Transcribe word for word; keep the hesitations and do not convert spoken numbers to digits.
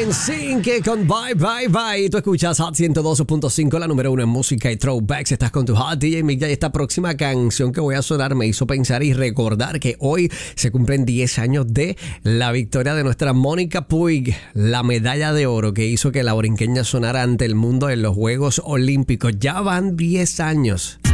N Sync con Bye Bye Bye. Tú escuchas Hot ciento dos punto cinco, la número uno en música y throwbacks. Estás con tu Hot D J Mick. Y esta próxima canción que voy a sonar me hizo pensar y recordar que hoy se cumplen diez años de la victoria de nuestra Mónica Puig, la medalla de oro que hizo que la borinqueña sonara ante el mundo en los Juegos Olímpicos. Ya van diez años.